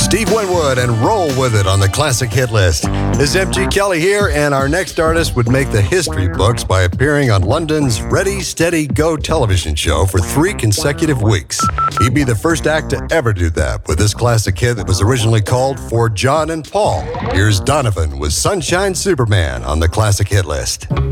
Steve Winwood and Roll With It on the Classic Hit List. This is MG Kelly here, and our next artist would make the history books by appearing on London's Ready, Steady, Go television show for 3 consecutive weeks. He'd be the first act to ever do that with this classic hit that was originally called For John and Paul. Here's Donovan with Sunshine Superman on the Classic Hit List.